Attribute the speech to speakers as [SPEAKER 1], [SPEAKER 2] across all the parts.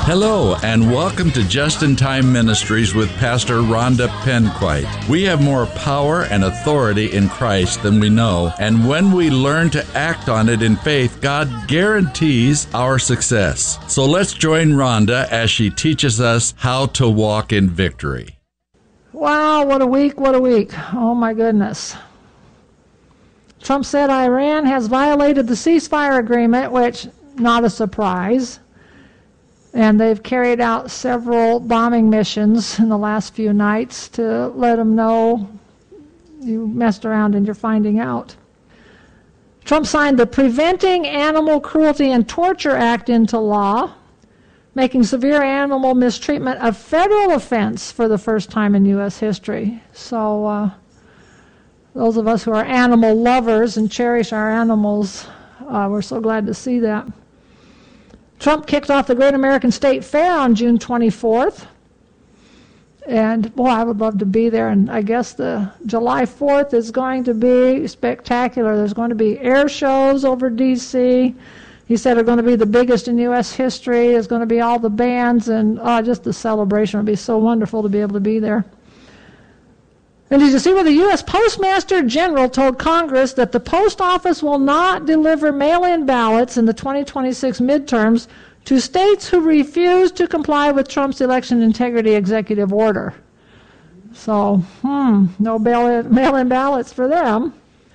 [SPEAKER 1] Hello, and welcome to Just in Time Ministries with Pastor Rhonda Penquite. We have more power and authority in Christ than we know, and when we learn to act on it in faith, God guarantees our success. So let's join Rhonda as she teaches us how to walk in victory.
[SPEAKER 2] Wow, what a week, what a week. Oh my goodness. Trump said Iran has violated the ceasefire agreement, which, not a surprise. And they've carried out several bombing missions in the last few nights to let them know you messed around and you're finding out. Trump signed the Preventing Animal Cruelty and Torture Act into law, making severe animal mistreatment a federal offense for the first time in U.S. history. So those of us who are animal lovers and cherish our animals, we're so glad to see that. Trump kicked off the Great American State Fair on June 24th. And, boy, I would love to be there. And I guess the July 4th is going to be spectacular. There's going to be air shows over D.C. He said are going to be the biggest in U.S. history. There's going to be all the bands, and just the celebration will be so wonderful to be able to be there. And did you see where the U.S. Postmaster General told Congress that the post office will not deliver mail-in ballots in the 2026 midterms to states who refuse to comply with Trump's election integrity executive order? So, no mail-in ballots for them.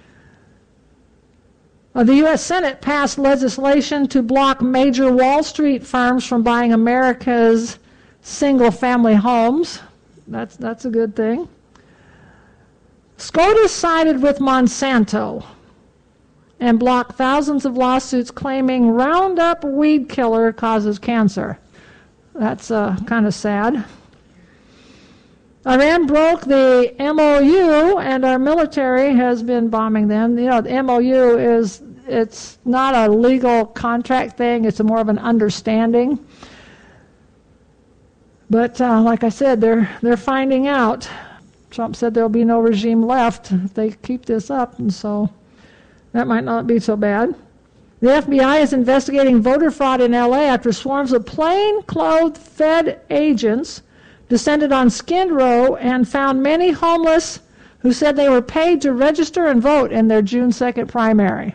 [SPEAKER 2] The U.S. Senate passed legislation to block major Wall Street firms from buying America's single-family homes. That's a good thing. SCOTUS sided with Monsanto and blocked thousands of lawsuits claiming Roundup weed killer causes cancer. That's kind of sad. Iran broke the MOU, and our military has been bombing them. You know, the MOU it's not a legal contract thing. It's more of an understanding. But like I said, they're finding out. Trump said there'll be no regime left if they keep this up, and so that might not be so bad. The FBI is investigating voter fraud in L.A. after swarms of plain-clothed Fed agents descended on Skid Row and found many homeless who said they were paid to register and vote in their June 2nd primary.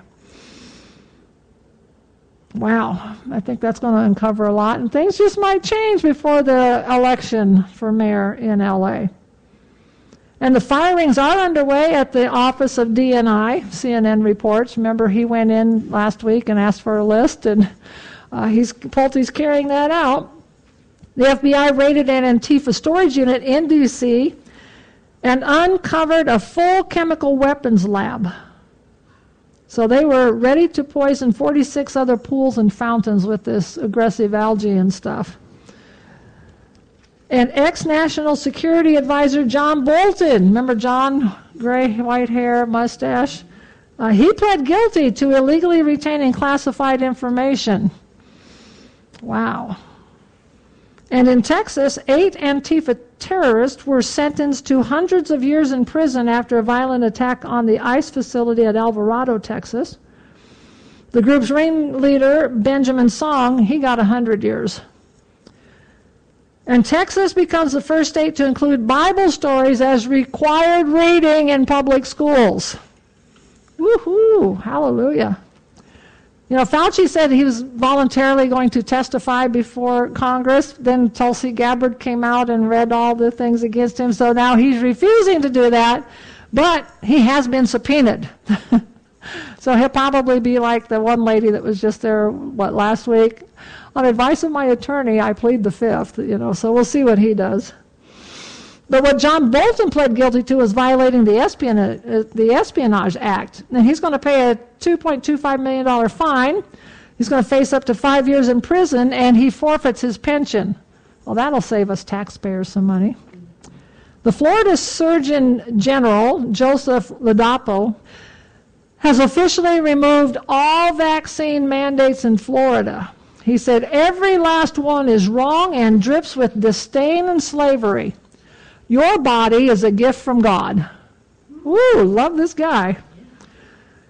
[SPEAKER 2] Wow, I think that's going to uncover a lot, and things just might change before the election for mayor in L.A. And the firings are underway at the Office of D&I, CNN reports. Remember, he went in last week and asked for a list, and Pulte's carrying that out. The FBI raided an Antifa storage unit in D.C. and uncovered a full chemical weapons lab. So they were ready to poison 46 other pools and fountains with this aggressive algae and stuff. And ex-National Security Advisor John Bolton, remember John, gray, white hair, mustache? He pled guilty to illegally retaining classified information. Wow. And in Texas, 8 Antifa terrorists were sentenced to hundreds of years in prison after a violent attack on the ICE facility at Alvarado, Texas. The group's ringleader, Benjamin Song, he got 100 years. And Texas becomes the first state to include Bible stories as required reading in public schools. Woohoo! Hallelujah. You know, Fauci said he was voluntarily going to testify before Congress. Then Tulsi Gabbard came out and read all the things against him. So now he's refusing to do that, but he has been subpoenaed. So he'll probably be like the one lady that was just there, last week? On advice of my attorney, I plead the fifth, so we'll see what he does. But what John Bolton pled guilty to is violating the Espionage Act. And he's going to pay a $2.25 million fine. He's going to face up to 5 years in prison, and he forfeits his pension. Well, that'll save us taxpayers some money. The Florida Surgeon General, Joseph Ladapo, has officially removed all vaccine mandates in Florida. He said, every last one is wrong and drips with disdain and slavery. Your body is a gift from God. Woo, love this guy.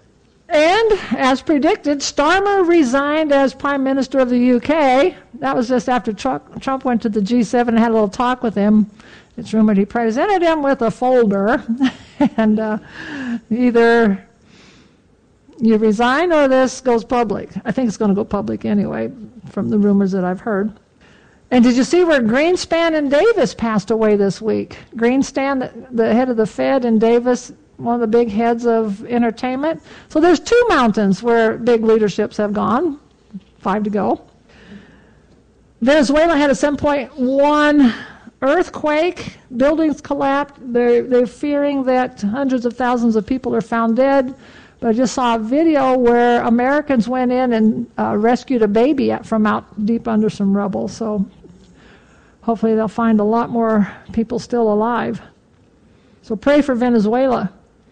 [SPEAKER 2] And, as predicted, Starmer resigned as Prime Minister of the UK. That was just after Trump went to the G7 and had a little talk with him. It's rumored he presented him with a folder, and either you resign or this goes public. I think it's going to go public anyway, from the rumors that I've heard. And did you see where Greenspan and Davis passed away this week? Greenspan, the head of the Fed, and Davis, one of the big heads of entertainment. So there's 2 mountains where big leaderships have gone, 5 to go. Venezuela had a 7.1 earthquake. Buildings collapsed. They're fearing that hundreds of thousands of people are found dead. But I just saw a video where Americans went in and rescued a baby from out deep under some rubble. So hopefully they'll find a lot more people still alive. So pray for Venezuela.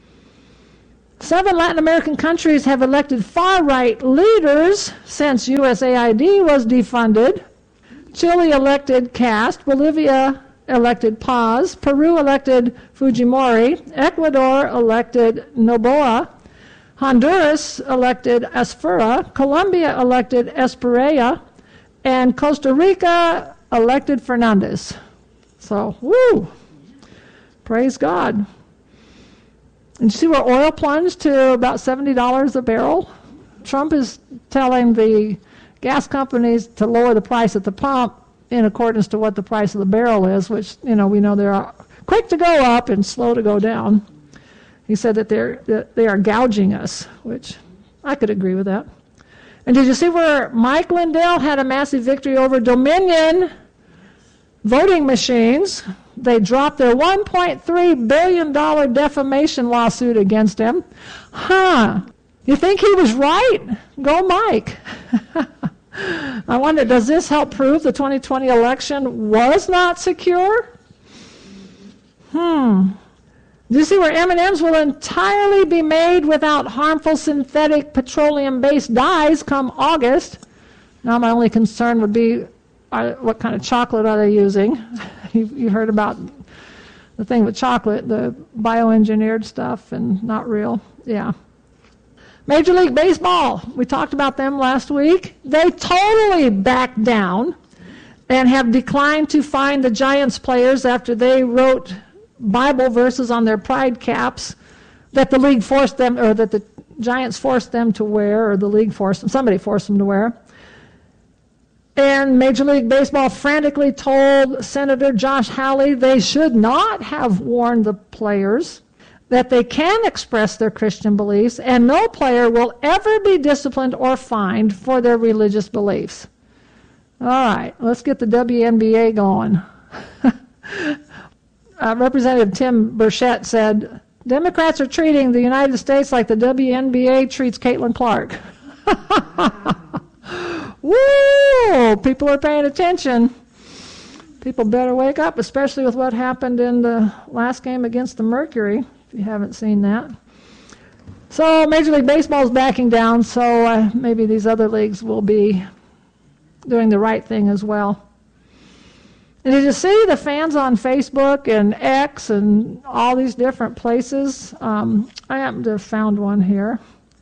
[SPEAKER 2] 7 Latin American countries have elected far-right leaders since USAID was defunded. Chile elected Cast, Bolivia elected Paz, Peru elected Fujimori, Ecuador elected Noboa, Honduras elected Asfura, Colombia elected Esperella, and Costa Rica elected Fernandez. So, woo! Praise God. And you see where oil plunged to about $70 a barrel? Trump is telling the gas companies to lower the price at the pump in accordance to what the price of the barrel is, which, we know they're quick to go up and slow to go down. He said that they are gouging us, which I could agree with that. And did you see where Mike Lindell had a massive victory over Dominion voting machines? They dropped their $1.3 billion defamation lawsuit against him. You think he was right? Go Mike. I wonder, does this help prove the 2020 election was not secure? Do you see where M&Ms will entirely be made without harmful synthetic petroleum-based dyes come August? Now my only concern would be what kind of chocolate are they using? You heard about the thing with chocolate, the bioengineered stuff and not real. Yeah. Major League Baseball, we talked about them last week. They totally backed down and have declined to fine the Giants players after they wrote Bible verses on their pride caps that the league forced them, or that the Giants forced them to wear, or the league forced them, somebody forced them to wear. And Major League Baseball frantically told Senator Josh Hawley they should not have warned the players that they can express their Christian beliefs, and no player will ever be disciplined or fined for their religious beliefs. All right, let's get the WNBA going. Representative Tim Burchett said, Democrats are treating the United States like the WNBA treats Caitlin Clark. Woo! People are paying attention. People better wake up, especially with what happened in the last game against the Mercury, if you haven't seen that. So Major League Baseball is backing down, so maybe these other leagues will be doing the right thing as well. And did you see the fans on Facebook and X and all these different places? I happen to have found one here.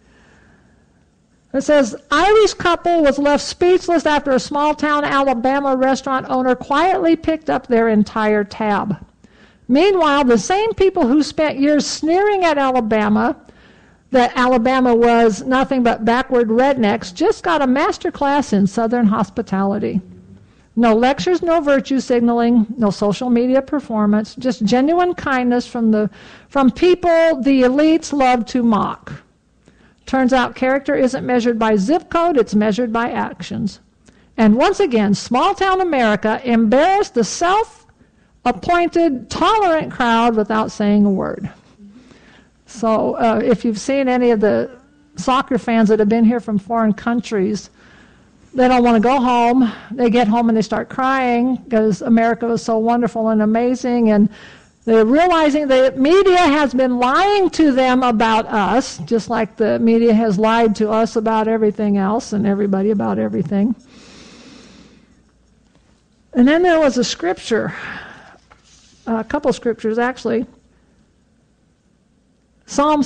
[SPEAKER 2] It says, Irish couple was left speechless after a small-town Alabama restaurant owner quietly picked up their entire tab. Meanwhile, the same people who spent years sneering at Alabama, that Alabama was nothing but backward rednecks, just got a master class in Southern hospitality. No lectures, no virtue signaling, no social media performance, just genuine kindness from people the elites love to mock. Turns out character isn't measured by zip code, it's measured by actions. And once again, small-town America embarrassed the self-appointed, tolerant crowd without saying a word. So if you've seen any of the soccer fans that have been here from foreign countries, they don't want to go home. They get home and they start crying because America was so wonderful and amazing, and they're realizing that media has been lying to them about us, just like the media has lied to us about everything else and everybody about everything. And then there was a scripture, a couple scriptures actually. Psalm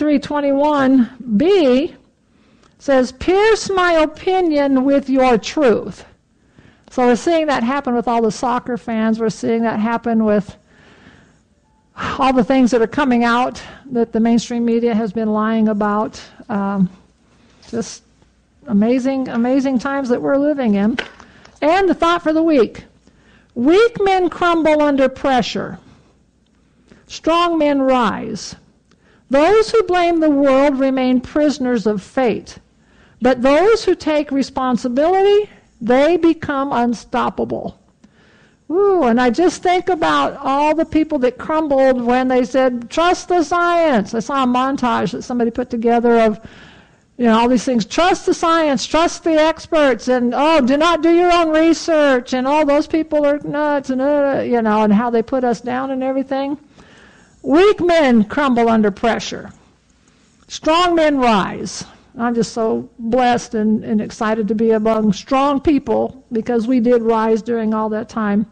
[SPEAKER 2] 73:21b says, pierce my opinion with your truth. So we're seeing that happen with all the soccer fans. We're seeing that happen with all the things that are coming out that the mainstream media has been lying about. Just amazing, amazing times that we're living in. And the thought for the week. Weak men crumble under pressure. Strong men rise. Those who blame the world remain prisoners of fate. But those who take responsibility, they become unstoppable. Ooh, and I just think about all the people that crumbled when they said, trust the science. I saw a montage that somebody put together of, all these things. Trust the science, trust the experts, and, do not do your own research, and all those people are nuts, and, and how they put us down and everything. Weak men crumble under pressure. Strong men rise. I'm just so blessed and excited to be among strong people because we did rise during all that time.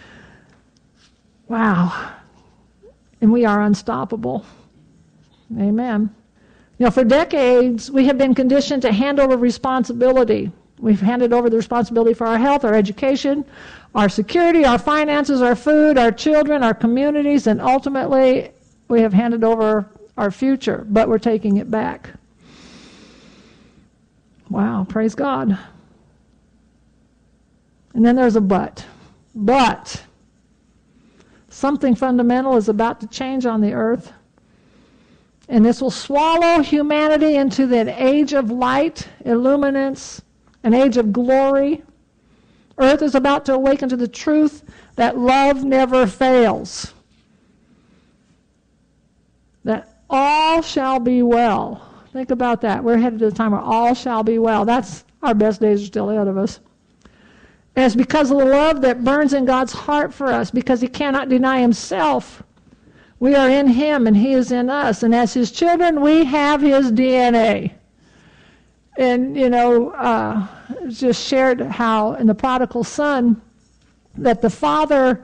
[SPEAKER 2] Wow. And we are unstoppable. Amen. For decades, we have been conditioned to hand over responsibility. We've handed over the responsibility for our health, our education, our security, our finances, our food, our children, our communities, and ultimately we have handed over our future, but we're taking it back. Wow, praise God. And then there's a but. But something fundamental is about to change on the earth, and this will swallow humanity into that age of light, illuminance, an age of glory. Earth is about to awaken to the truth that love never fails, that all shall be well. Think about that. We're headed to the time where all shall be well. That's our best days are still ahead of us. And it's because of the love that burns in God's heart for us, because he cannot deny himself. We are in him and he is in us. And as his children, we have his DNA. And, just shared how in the prodigal son that the father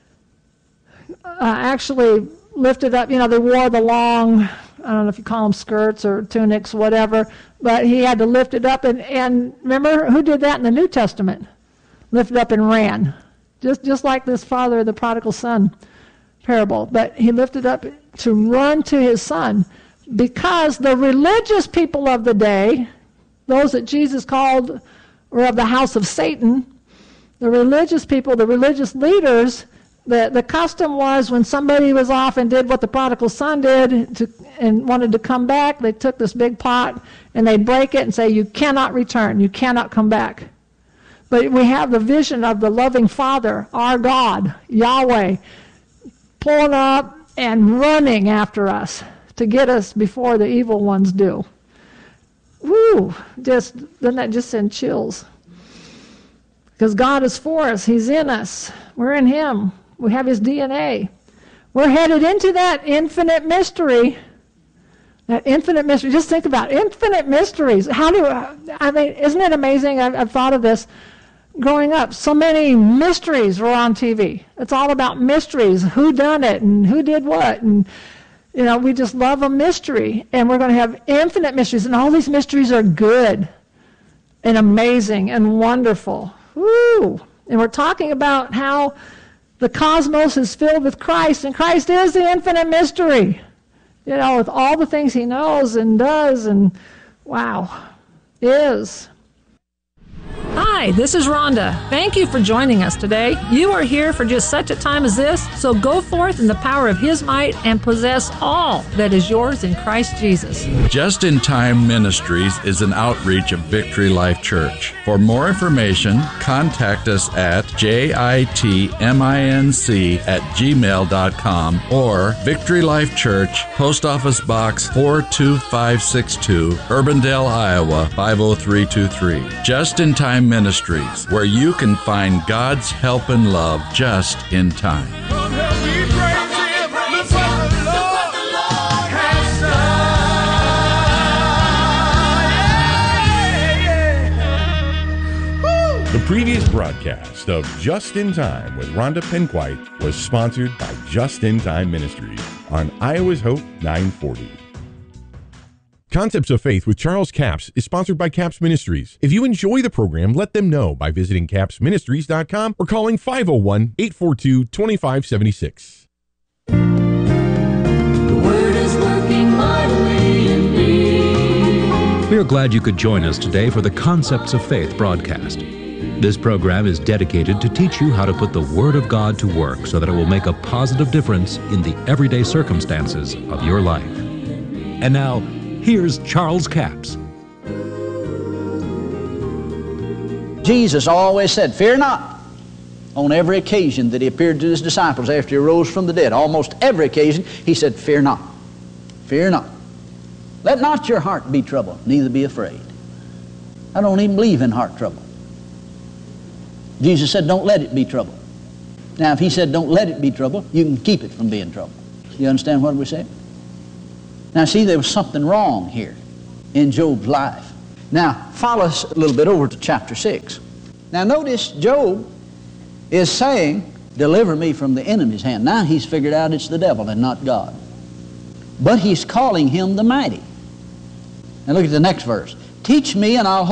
[SPEAKER 2] actually lifted up, they wore the long, I don't know if you call them skirts or tunics, whatever, but he had to lift it up. And remember, who did that in the New Testament? Lifted up and ran. Just like this father, the prodigal son parable. But he lifted up to run to his son because the religious people of the day, those that Jesus called were of the house of Satan, the religious people, the religious leaders, the custom was when somebody was off and did what the prodigal son did and wanted to come back, they took this big pot and they'd break it and say, you cannot return, you cannot come back. But we have the vision of the loving Father, our God, Yahweh, pulling up and running after us to get us before the evil ones do. Woo! Doesn't that just send chills? Because God is for us. He's in us. We're in him. We have his DNA. We're headed into that infinite mystery. That infinite mystery. Just think about it. Infinite mysteries. Isn't it amazing? I've thought of this. Growing up, so many mysteries were on TV. It's all about mysteries. Who done it and who did what. And, we just love a mystery. And we're going to have infinite mysteries. And all these mysteries are good and amazing and wonderful. Woo! And we're talking about how the cosmos is filled with Christ, and Christ is the infinite mystery. With all the things he knows and does, and wow, is. Hi, this is Rhonda. Thank you for joining us today. You are here for just such a time as this, so go forth in the power of his might and possess all that is yours in Christ Jesus.
[SPEAKER 1] Just in Time Ministries is an outreach of Victory Life Church. For more information, contact us at jitminc@gmail.com or Victory Life Church, Post Office Box 42562, Urbandale, Iowa 50323. Just in Time Ministries, where you can find God's help and love just in time.
[SPEAKER 3] The previous broadcast of Just in Time with Rhonda Penquite was sponsored by Just in Time Ministries on Iowa's Hope 940. Concepts of Faith with Charles Capps is sponsored by Capps Ministries. If you enjoy the program, let them know by visiting capsministries.com or calling 501-842-2576.
[SPEAKER 4] The Word is working mightily in me.
[SPEAKER 5] We are glad you could join us today for the Concepts of Faith broadcast. This program is dedicated to teach you how to put the Word of God to work so that it will make a positive difference in the everyday circumstances of your life. And now, here's Charles Capps.
[SPEAKER 6] Jesus always said, "Fear not." On every occasion that he appeared to his disciples after he rose from the dead, almost every occasion, he said, "Fear not. Fear not. Let not your heart be troubled, neither be afraid." I don't even believe in heart trouble. Jesus said, "Don't let it be trouble." Now, if he said, "Don't let it be trouble," you can keep it from being trouble. You understand what we're saying? Now, see, there was something wrong here in Job's life. Now, follow us a little bit over to chapter 6. Now, notice Job is saying, "Deliver me from the enemy's hand." Now he's figured out it's the devil and not God. But he's calling him the mighty. Now look at the next verse. "Teach me and I'll